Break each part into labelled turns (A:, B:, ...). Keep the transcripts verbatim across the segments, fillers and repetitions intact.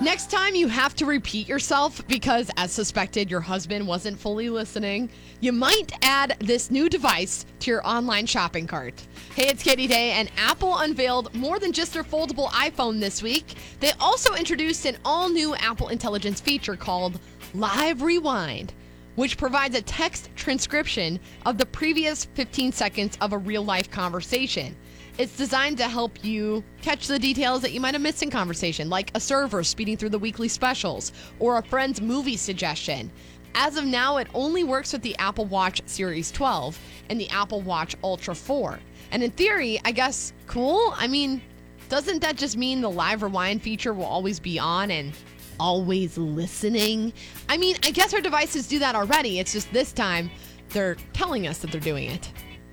A: Next time you have to repeat yourself because, as suspected, your husband wasn't fully listening, you might add this new device to your online shopping cart. Hey, it's Katie Day, and Apple unveiled more than just their foldable iPhone this week. They also introduced an all-new Apple Intelligence feature called Live Rewind, which provides a text transcription of the previous fifteen seconds of a real-life conversation. It's designed to help you catch the details that you might have missed in conversation, like a server speeding through the weekly specials or a friend's movie suggestion. As of now, it only works with the Apple Watch Series twelve and the Apple Watch Ultra four. And in theory, I guess, cool? I mean, doesn't that just mean the Live Rewind feature will always be on and always listening? I mean, I guess our devices do that already. It's just this time they're telling us that they're doing it.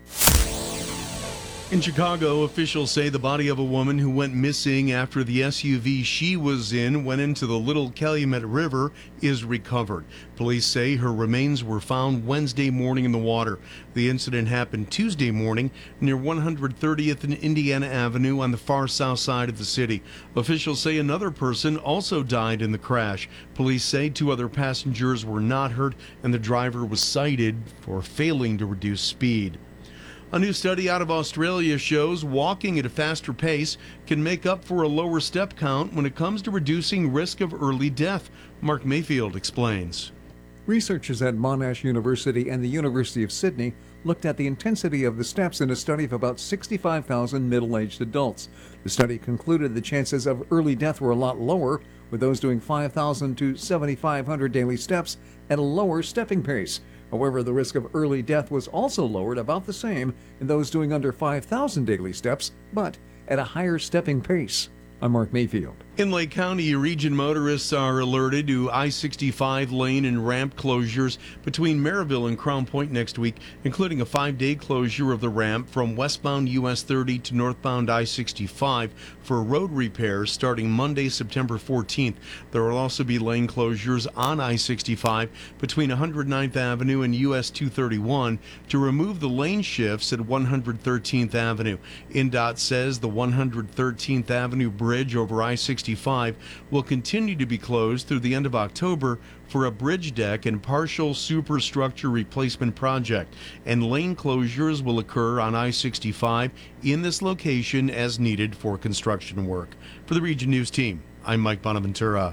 B: In Chicago, officials say the body of a woman who went missing after the S U V she was in went into the Little Calumet River is recovered. Police say her remains were found Wednesday morning in the water. The incident happened Tuesday morning near one hundred thirtieth and Indiana Avenue on the far south side of the city. Officials say another person also died in the crash. Police say two other passengers were not hurt and the driver was cited for failing to reduce speed. A new study out of Australia shows walking at a faster pace can make up for a lower step count when it comes to reducing risk of early death. Mark Mayfield explains.
C: Researchers at Monash University and the University of Sydney looked at the intensity of the steps in a study of about sixty-five thousand middle-aged adults. The study concluded the chances of early death were a lot lower, with those doing five thousand to seventy-five hundred daily steps at a lower stepping pace. However, the risk of early death was also lowered about the same in those doing under five thousand daily steps, but at a higher stepping pace. I'm Mark Mayfield.
B: In Lake County, region motorists are alerted to I sixty-five lane and ramp closures between Maryville and Crown Point next week, including a five-day closure of the ramp from westbound U S thirty to northbound I sixty-five for road repairs starting Monday, September fourteenth. There will also be lane closures on I sixty-five between one hundred ninth Avenue and U S two thirty-one to remove the lane shifts at one hundred thirteenth Avenue. N D O T says the one hundred thirteenth Avenue bridge over I sixty-five will continue to be closed through the end of October for a bridge deck and partial superstructure replacement project, and lane closures will occur on I sixty-five in this location as needed for construction work. For the Region News team, I'm Mike Bonaventura.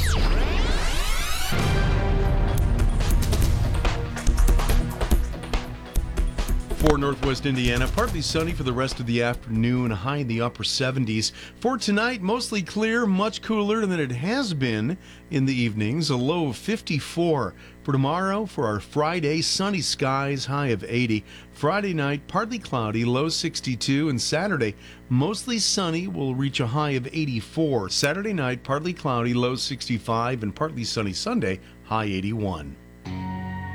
B: For Northwest Indiana, partly sunny for the rest of the afternoon, high in the upper seventies. For tonight, mostly clear, much cooler than it has been in the evenings, a low of fifty-four. For tomorrow, for our Friday, sunny skies, high of eighty. Friday night, partly cloudy, low sixty-two. And Saturday, mostly sunny, will reach a high of eighty-four. Saturday night, partly cloudy, low sixty-five. And partly sunny Sunday, high eighty-one.